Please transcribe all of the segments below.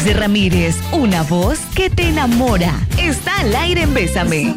Alex Ramírez, una voz que te enamora. Está al aire en Bésame.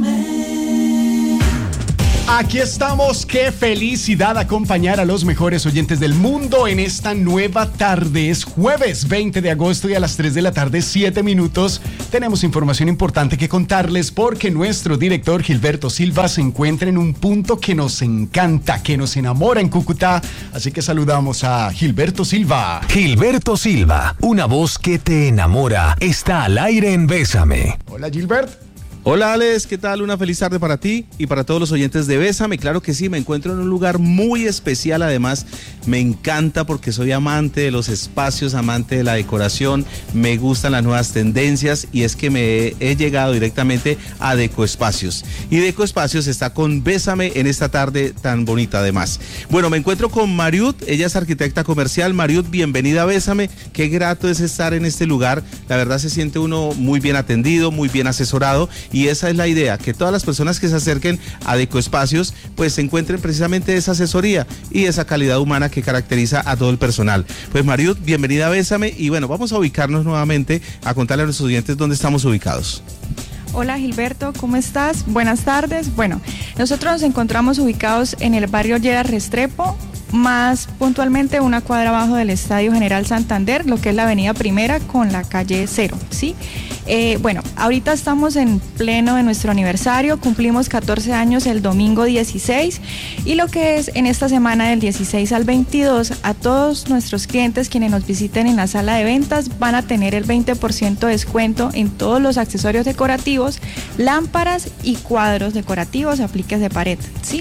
Aquí estamos, qué felicidad acompañar a los mejores oyentes del mundo en esta nueva tarde. Es jueves 20 de agosto y a las 3 de la tarde, 7 minutos. Tenemos información importante que contarles porque nuestro director Gilberto Silva se encuentra en un punto que nos encanta, que nos enamora en Cúcuta. Así que saludamos a Gilberto Silva. Gilberto Silva, una voz que te enamora, está al aire en Bésame. Hola, Gilbert. Hola Alex, ¿qué tal? Una feliz tarde para ti y para todos los oyentes de Bésame. Claro que sí, me encuentro en un lugar muy especial, además me encanta porque soy amante de los espacios, amante de la decoración, me gustan las nuevas tendencias y es que me he llegado directamente a Decoespacios. Y Decoespacios está con Bésame en esta tarde tan bonita además. Bueno, me encuentro con Mariut, ella es arquitecta comercial. Mariut, bienvenida a Bésame, qué grato es estar en este lugar, la verdad se siente uno muy bien atendido, muy bien asesorado. Y esa es la idea, que todas las personas que se acerquen a Decoespacios pues encuentren precisamente esa asesoría y esa calidad humana que caracteriza a todo el personal. Pues Mariut, bienvenida a Bésame y bueno, vamos a ubicarnos nuevamente, a contarle a los estudiantes dónde estamos ubicados. Hola Gilberto, ¿cómo estás? Buenas tardes. Bueno, nosotros nos encontramos ubicados en el barrio Llera Restrepo, más puntualmente una cuadra abajo del Estadio General Santander, lo que es la avenida Primera con la calle 0, ¿sí? Bueno, ahorita estamos en pleno de nuestro aniversario, cumplimos 14 años el domingo 16 y lo que es en esta semana del 16 al 22, a todos nuestros clientes quienes nos visiten en la sala de ventas van a tener el 20% de descuento en todos los accesorios decorativos, lámparas y cuadros decorativos, apliques de pared, ¿sí?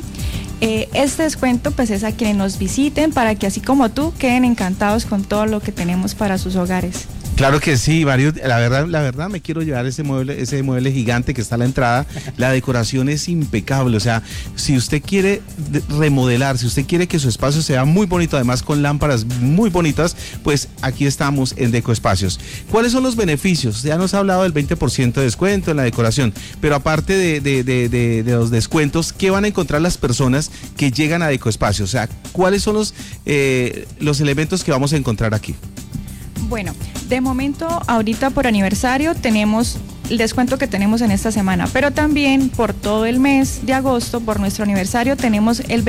Este descuento pues es a quienes nos visiten para que así como tú queden encantados con todo lo que tenemos para sus hogares. Claro que sí, Mario, la verdad me quiero llevar ese mueble gigante que está a la entrada. La decoración es impecable, o sea, si usted quiere remodelar, si usted quiere que su espacio sea muy bonito, además con lámparas muy bonitas, pues aquí estamos en Decoespacios. ¿Cuáles son los beneficios? Ya nos ha hablado del 20% de descuento en la decoración, pero aparte de los descuentos, ¿qué van a encontrar las personas que llegan a Decoespacios? O sea, ¿cuáles son los elementos que vamos a encontrar aquí? Bueno, de momento, ahorita por aniversario tenemos el descuento que tenemos en esta semana, pero también por todo el mes de agosto, por nuestro aniversario, tenemos el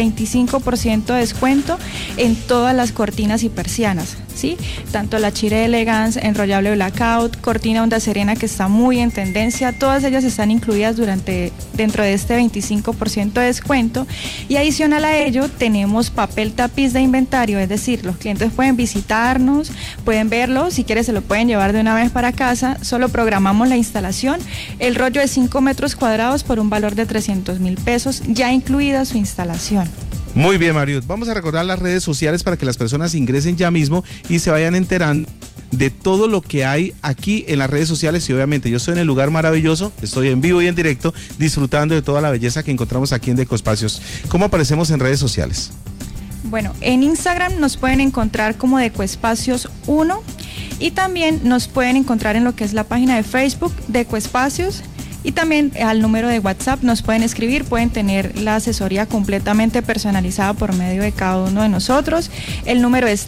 25% de descuento en todas las cortinas y persianas, ¿sí? Tanto la Chire Elegance, enrollable blackout, cortina onda serena que está muy en tendencia, todas ellas están incluidas dentro de este 25% de descuento y adicional a ello tenemos papel tapiz de inventario, es decir, los clientes pueden visitarnos, pueden verlo, si quieren se lo pueden llevar de una vez para casa, solo programamos la instalación. El rollo de 5 metros cuadrados por un valor de 300.000 pesos, ya incluida su instalación. Muy bien, Mariut. Vamos a recordar las redes sociales para que las personas ingresen ya mismo y se vayan enterando de todo lo que hay aquí en las redes sociales. Y obviamente yo estoy en el lugar maravilloso, estoy en vivo y en directo disfrutando de toda la belleza que encontramos aquí en Decoespacios. ¿Cómo aparecemos en redes sociales? Bueno, en Instagram nos pueden encontrar como Decoespacios 1 y también nos pueden encontrar en lo que es la página de Facebook Decoespacios y también al número de WhatsApp nos pueden escribir, pueden tener la asesoría completamente personalizada por medio de cada uno de nosotros. El número es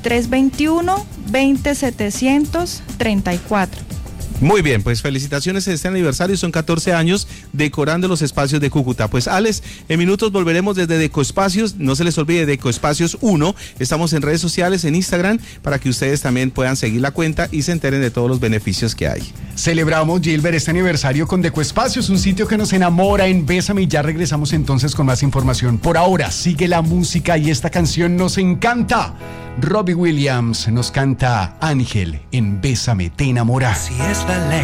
321-20-734. Muy bien, pues felicitaciones en este aniversario, son 14 años decorando los espacios de Cúcuta. Pues Alex, en minutos volveremos desde Decoespacios, no se les olvide Decoespacios 1, estamos en redes sociales, en Instagram, para que ustedes también puedan seguir la cuenta y se enteren de todos los beneficios que hay. Celebramos, Gilbert, este aniversario con Decoespacios, un sitio que nos enamora en Bésame y ya regresamos entonces con más información. Por ahora, sigue la música y esta canción nos encanta. Robbie Williams nos canta Ángel en Bésame, te enamora. Si es la ley